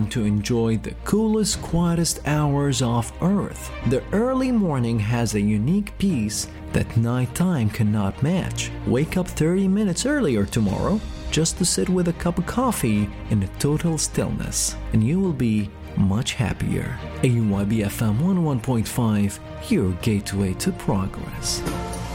to enjoy the coolest, quietest hours of Earth. The early morning has a unique peace that nighttime cannot match. Wake up 30 minutes earlier tomorrow just to sit with a cup of coffee in a total stillness, and you will be much happier. AYB FM 101.5, your gateway to progress.